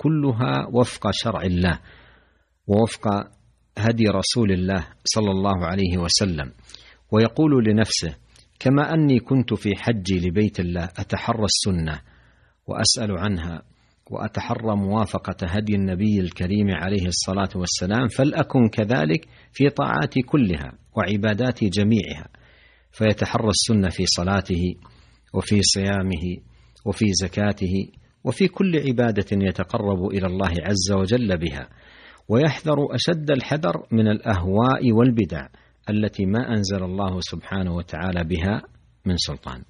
كلها وفق شرع الله ووفق هدي رسول الله صلى الله عليه وسلم، ويقول لنفسه: كما أني كنت في حجي لبيت الله أتحرى السنة وأسأل عنها وأتحرى موافقة هدي النبي الكريم عليه الصلاة والسلام، فلأكن كذلك في طاعاتي كلها وعباداتي جميعها، فيتحرى السنة في صلاته وفي صيامه وفي زكاته وفي كل عبادة يتقرب إلى الله عز وجل بها، ويحذر أشد الحذر من الأهواء والبدع التي ما أنزل الله سبحانه وتعالى بها من sultan.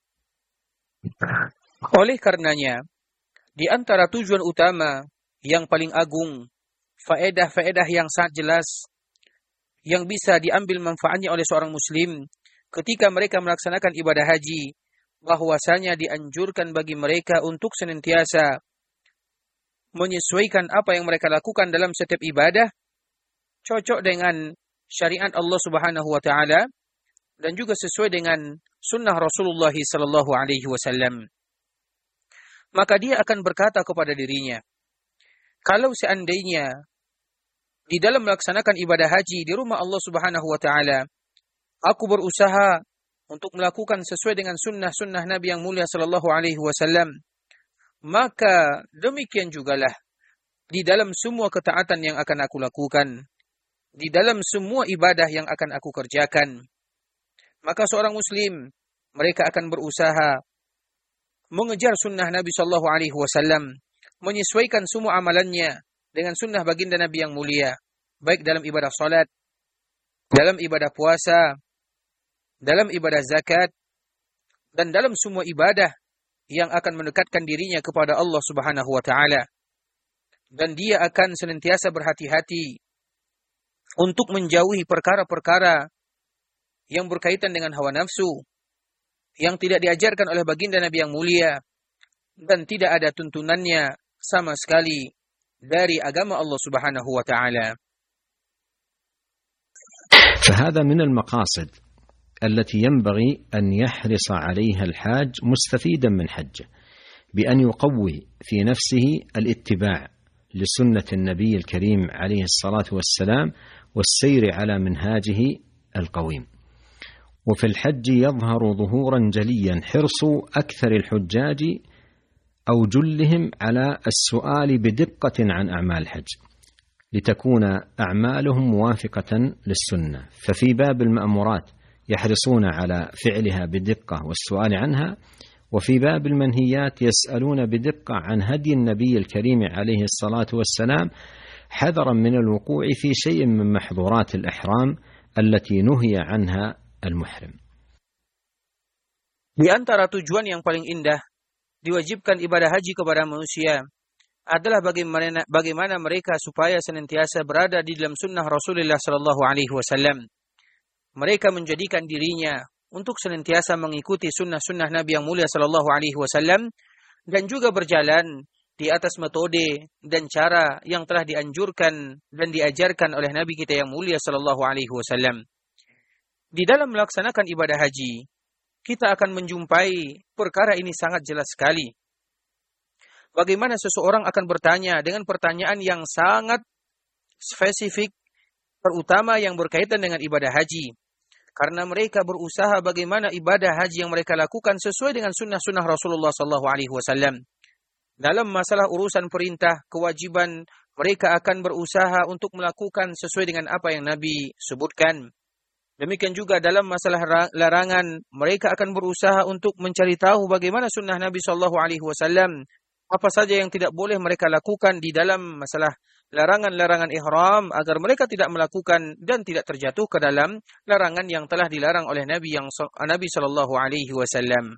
Oleh karenanya, di antara tujuan utama yang paling agung, faedah-faedah yang sangat jelas yang bisa diambil manfaatnya oleh seorang muslim ketika mereka melaksanakan ibadah haji, bahwasanya dianjurkan bagi mereka untuk senantiasa menyesuaikan apa yang mereka lakukan dalam setiap ibadah cocok dengan syariat Allah Subhanahu wa taala dan juga sesuai dengan sunnah Rasulullah sallallahu alaihi wasallam. Maka dia akan berkata kepada dirinya, kalau seandainya di dalam melaksanakan ibadah haji di rumah Allah Subhanahu wa taala aku berusaha untuk melakukan sesuai dengan sunnah-sunnah Nabi yang mulia sallallahu alaihi wasallam, maka demikian jugalah di dalam semua ketaatan yang akan aku lakukan, di dalam semua ibadah yang akan aku kerjakan. Maka seorang muslim, mereka akan berusaha mengejar sunnah Nabi sallallahu alaihi wasallam, menyesuaikan semua amalannya dengan sunnah baginda Nabi yang mulia, baik dalam ibadah salat, dalam ibadah puasa, dalam ibadah zakat, dan dalam semua ibadah yang akan mendekatkan dirinya kepada Allah Subhanahu wa taala. Dan dia akan senantiasa berhati-hati untuk menjauhi perkara-perkara yang berkaitan dengan hawa nafsu, yang tidak diajarkan oleh baginda Nabi yang mulia, dan tidak ada tuntunannya sama sekali dari agama Allah Subhanahu wa ta'ala. فهذا من المقاصد التي ينبغي أن يحرص عليها الحاج مستفيدا من حجه، بأن يقوي في نفسه الاتباع لسنة النبي الكريم عليه الصلاة والسلام والسير على منهاجه القويم. وفي الحج يظهر ظهورا جليا حرص أكثر الحجاج أو جلهم على السؤال بدقة عن أعمال الحج لتكون أعمالهم موافقة للسنة، ففي باب المأمورات يحرصون على فعلها بدقة والسؤال عنها، وفي باب المنهيات يسألون بدقة عن هدي النبي الكريم عليه الصلاة والسلام حذرا من الوقوع في شيء من محظورات الإحرام التي نهي عنها المحرم. Di antara tujuan yang paling indah diwajibkan ibadah haji kepada manusia adalah bagaimana mereka supaya senantiasa berada di dalam sunnah Rasulullah sallallahu alaihi wasallam. Mereka menjadikan dirinya untuk senantiasa mengikuti sunnah-sunnah Nabi yang mulia sallallahu alaihi wasallam dan juga berjalan di atas metode dan cara yang telah dianjurkan dan diajarkan oleh Nabi kita yang mulia sallallahu alaihi wasallam. Di dalam melaksanakan ibadah haji, kita akan menjumpai perkara ini sangat jelas sekali. Bagaimana seseorang akan bertanya dengan pertanyaan yang sangat spesifik, terutama yang berkaitan dengan ibadah haji. Karena mereka berusaha bagaimana ibadah haji yang mereka lakukan sesuai dengan sunnah-sunnah Rasulullah SAW. Dalam masalah urusan perintah, kewajiban, mereka akan berusaha untuk melakukan sesuai dengan apa yang Nabi sebutkan. Demikian juga dalam masalah larangan, mereka akan berusaha untuk mencari tahu bagaimana sunnah Nabi SAW. Apa saja yang tidak boleh mereka lakukan di dalam masalah larangan-larangan ihram agar mereka tidak melakukan dan tidak terjatuh ke dalam larangan yang telah dilarang oleh Nabi sallallahu alaihi wasallam.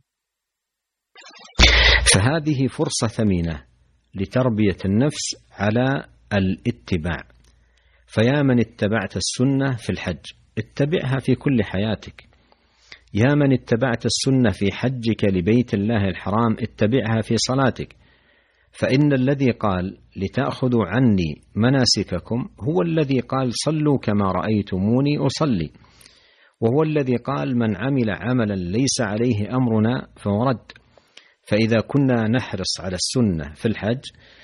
فهذه فرصة ثمينة لتربية النفس على الاتباع. فيا من اتبعت السنة في الحج اتبعها في كل حياتك. يا من اتبعت السنة في حجك لبيت الله الحرام اتبعها في صلاتك. فإن الذي قال لتأخذوا عني مناسككم هو الذي قال صلوا كما رأيتموني أصلي، وهو الذي قال من عمل عملا ليس عليه أمرنا فهو رد. فإذا كنا نحرص على السنة في الحج